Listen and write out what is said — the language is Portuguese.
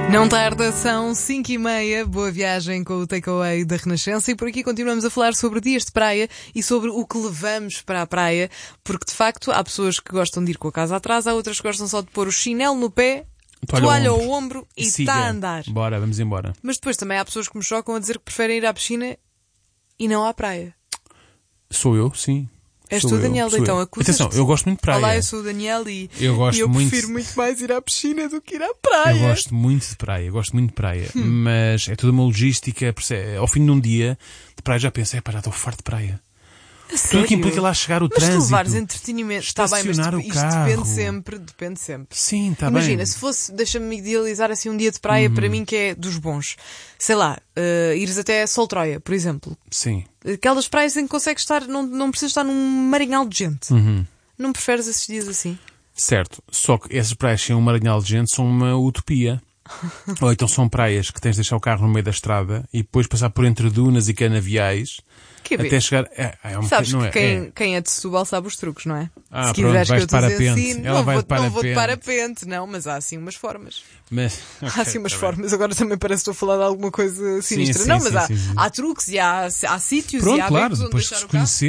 Não tarda, são 5h30, boa viagem com o Takeaway da Renascença, e por aqui continuamos a falar sobre dias de praia e sobre o que levamos para a praia, porque de facto há pessoas que gostam de ir com a casa atrás, há outras que gostam só de pôr o chinelo no pé, toalha ao ombro e está a andar. Bora, vamos embora. Mas depois também há pessoas que me chocam a dizer que preferem ir à piscina e não à praia. Sou eu, sim. És tu, Daniel, então acusas-te. Atenção, eu gosto muito de praia. Olá, eu sou o Daniel e eu muito... prefiro muito mais ir à piscina do que ir à praia. Eu gosto muito de praia, mas é toda uma logística. Ao fim de um dia de praia já penso, já estou farto de praia. Tudo o que implica lá chegar o trânsito. Mas tu levares entretenimento, está bem, mas o isto carro. depende sempre. Sim, está bem. Imagina, se fosse, deixa-me idealizar assim um dia de praia para mim que é dos bons. Sei lá, ires até Sol Troia, por exemplo. Sim. Aquelas praias em que consegues estar, não precisas estar num marinhal de gente. Não preferes esses dias assim? Certo, só que essas praias sem um marinhal de gente são uma utopia. Ou então são praias que tens de deixar o carro no meio da estrada e depois passar por entre dunas e canaviais até chegar... Sabes que quem é de Setúbal sabe os truques, não é? Se quiseres que eu te ensine, não vou de parapente, não, mas há assim umas formas. Há assim umas formas. Agora também parece que estou a falar de alguma coisa sinistra. Há truques e há sítios e há becos onde deixar o carro.